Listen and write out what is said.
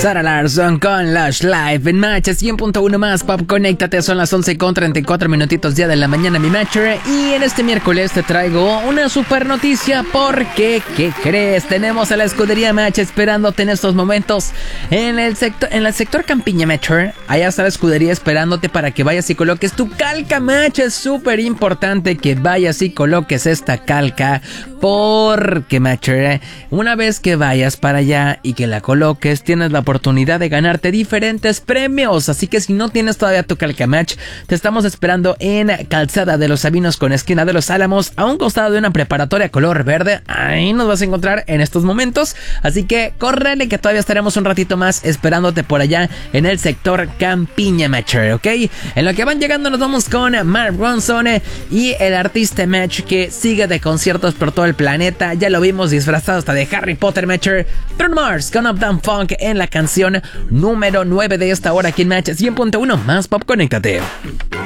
Sarah Larsson con Lush Live en Match 100.1 más Pop. Conéctate, son las 11:34 día de la mañana, mi Matcher. Y en este miércoles te traigo una super noticia porque, ¿qué crees? Tenemos a la escudería Match esperándote en estos momentos en el sector Campiña, Matcher. Allá está la escudería esperándote para que vayas y coloques tu calca, Match. Es súper importante que vayas y coloques esta calca porque, Matcher, una vez que vayas para allá y que la coloques, tienes la oportunidad de ganarte diferentes premios. Así que si no tienes todavía tu calca Match, te estamos esperando en Calzada de los Sabinos con esquina de los Álamos, a un costado de una preparatoria color verde. Ahí nos vas a encontrar en estos momentos. Así que córrele, que todavía estaremos un ratito más esperándote por allá en el sector Campiña, Matcher, ¿ok? En lo que van llegando nos vamos con Mark Ronson y el artista Match que sigue de conciertos por todo el planeta. Ya lo vimos disfrazado hasta de Harry Potter, Matcher. Bruno Mars con Uptown Funk en la canción número 9 de esta hora aquí en Match 100.1 más Pop. Conéctate.